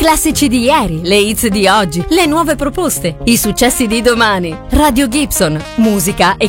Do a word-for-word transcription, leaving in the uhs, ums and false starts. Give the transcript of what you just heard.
classici di ieri, le hits di oggi, le nuove proposte, i successi di domani. Radio Gibson, musica e